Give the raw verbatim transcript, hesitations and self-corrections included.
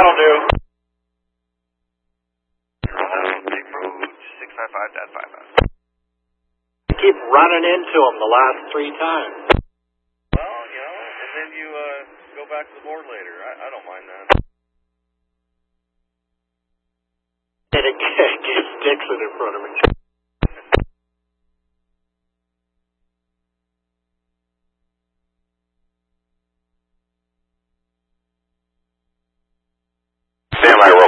That'll do. Big Road six five five dot five five. Keep running into them the last three times. Well, you know, and then you uh, go back to the board later. I, I don't mind that. And it keeps Dixon in front of me. Stand by.